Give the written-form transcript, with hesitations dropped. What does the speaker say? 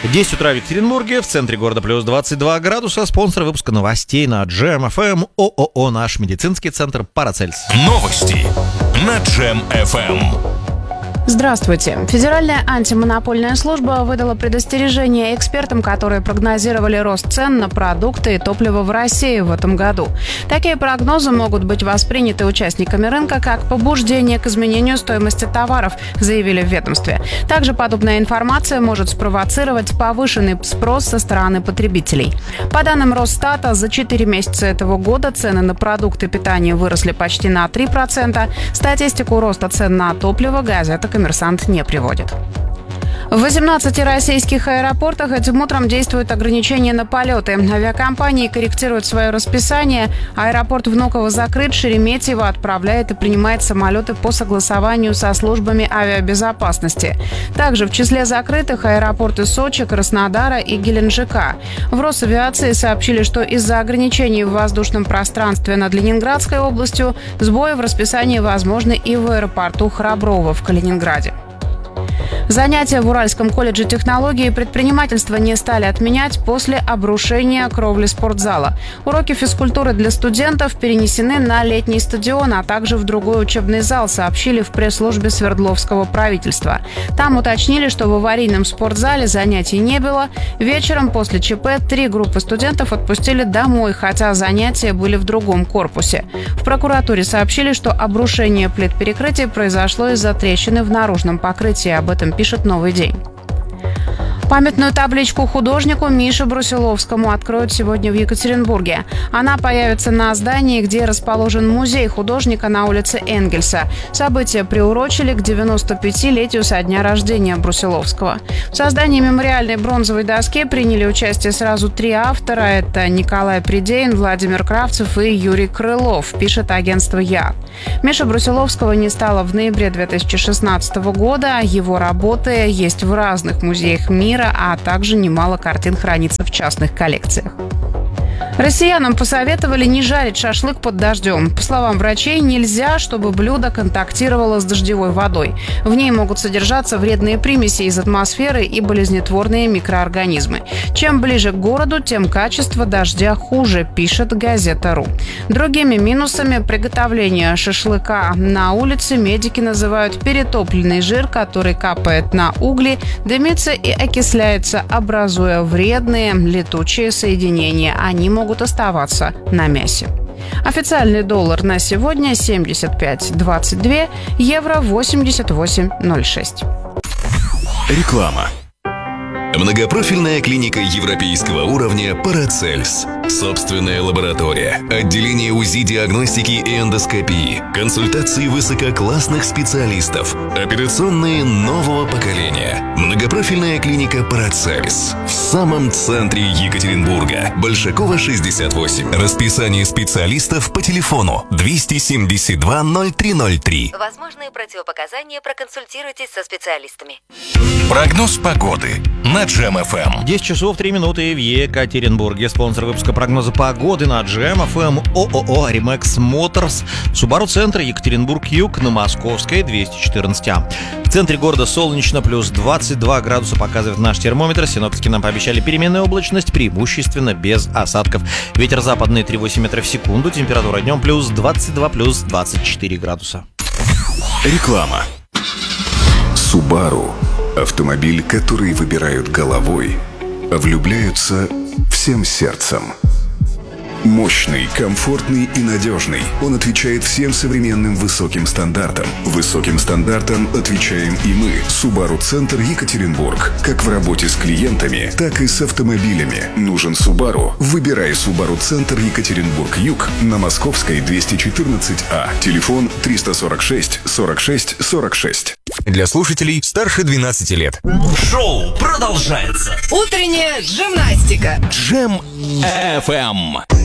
10 утра в Екатеринбурге, в центре города плюс 22 градуса. Спонсор выпуска новостей на Джем FM ООО «Наш медицинский центр Парацельс». Новости на Джем FM. Здравствуйте. Федеральная антимонопольная служба выдала предостережение экспертам, которые прогнозировали рост цен на продукты и топливо в России в этом году. Такие прогнозы могут быть восприняты участниками рынка как побуждение к изменению стоимости товаров, заявили в ведомстве. Также подобная информация может спровоцировать повышенный спрос со стороны потребителей. По данным Росстата, за 4 месяца этого года цены на продукты питания выросли почти на 3%. Статистику роста цен на топливо газета «Коммерсант» не приводит. В 18 российских аэропортах этим утром действуют ограничения на полеты. Авиакомпании корректируют свое расписание. Аэропорт Внуково закрыт, Шереметьево отправляет и принимает самолеты по согласованию со службами авиабезопасности. Также в числе закрытых аэропорты Сочи, Краснодара и Геленджика. В Росавиации сообщили, что из-за ограничений в воздушном пространстве над Ленинградской областью сбои в расписании возможны и в аэропорту Храброво в Калининграде. Занятия в Уральском колледже технологий и предпринимательства не стали отменять после обрушения кровли спортзала. Уроки физкультуры для студентов перенесены на летний стадион, а также в другой учебный зал, сообщили в пресс-службе Свердловского правительства. Там уточнили, что в аварийном спортзале занятий не было. Вечером после ЧП 3 группы студентов отпустили домой, хотя занятия были в другом корпусе. В прокуратуре сообщили, что обрушение плит перекрытия произошло из-за трещины в наружном покрытии. Об этом пишет «Новый день». Памятную табличку художнику Мише Брусиловскому откроют сегодня в Екатеринбурге. Она появится на здании, где расположен музей художника на улице Энгельса. Событие приурочили к 95-летию со дня рождения Брусиловского. В создании мемориальной бронзовой доски приняли участие сразу 3 автора. Это Николай Придейн, Владимир Кравцев и Юрий Крылов, пишет агентство «Я». Миши Брусиловского не стало в ноябре 2016 года. Его работы есть в разных музеях мира, а также немало картин хранится в частных коллекциях. Россиянам посоветовали не жарить шашлык под дождем. По словам врачей, нельзя, чтобы блюдо контактировало с дождевой водой. В ней могут содержаться вредные примеси из атмосферы и болезнетворные микроорганизмы. Чем ближе к городу, тем качество дождя хуже, пишет газета.ру. Другими минусами приготовления шашлыка на улице медики называют перетопленный жир, который капает на угли, дымится и окисляется, образуя вредные летучие соединения. Они могут оставаться на мясе. Официальный доллар на сегодня 75.22, евро 88.06. Реклама. Многопрофильная клиника европейского уровня «Парацельс». Собственная лаборатория, отделение УЗИ, диагностики и эндоскопии, консультации высококлассных специалистов, операционные нового поколения. Многопрофильная клиника «Парацельс» в самом центре Екатеринбурга. Большакова, 68. Расписание специалистов по телефону 272 0303. Возможные противопоказания, проконсультируйтесь со специалистами. Прогноз погоды на Джем FM. 10 часов 3 минуты в Екатеринбурге. Спонсор выпуска прогноза погоды на Джем FM ООО «Римекс Моторс». Субару Центр, Екатеринбург-Юг, на Московской, 214А. В центре города солнечно, плюс 22 градуса показывает наш термометр. Синоптики нам пообещали переменную облачность, преимущественно без осадков. Ветер западный 3,8 метров в секунду. Температура днем плюс 22, плюс 24 градуса. Реклама. Subaru – автомобиль, который выбирают головой, а влюбляются всем сердцем. Мощный, комфортный и надежный. Он отвечает всем современным высоким стандартам. Высоким стандартам отвечаем и мы. Subaru Центр Екатеринбург. Как в работе с клиентами, так и с автомобилями. Нужен Subaru? Выбирай Subaru Центр Екатеринбург-Юг на Московской, 214А. Телефон 346 46 46. Для слушателей старше 12 лет. Шоу продолжается. Утренняя гимнастика. Джем FM.